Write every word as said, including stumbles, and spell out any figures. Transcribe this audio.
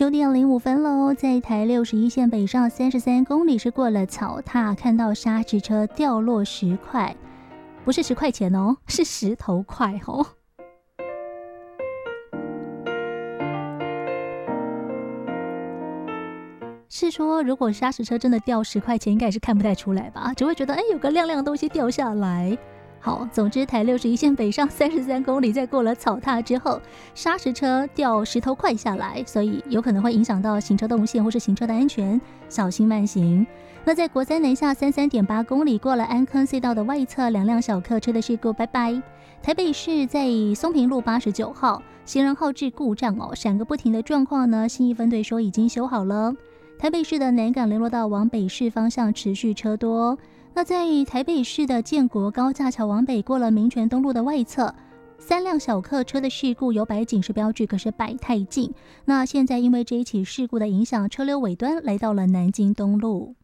九点零五分喽，在台六十一线北上三十三公里是过了草踏，看到砂石车掉落十块，不是十块钱哦，是石头块哦。是说，如果砂石车真的掉十块钱，应该也是看不太出来吧？只会觉得，哎，有个亮亮的东西掉下来。好，总之台六十一线北上三十三公里，在过了草踏之后，砂石车掉石头块下来，所以有可能会影响到行车动线或是行车的安全，小心慢行。那在国三南下三十三点八公里，过了安坑隧道的外侧，两辆小客车的事故，拜拜。台北市在松平路八十九号，行人号志故障哦，闪个不停的状况呢，信义分队说已经修好了。台北市的南港联络道往北市方向持续车多。那在台北市的建国高架桥往北，过了民权东路的外侧，三辆小客车的事故有摆警示标志，可是摆太近。那现在因为这一起事故的影响，车流尾端来到了南京东路。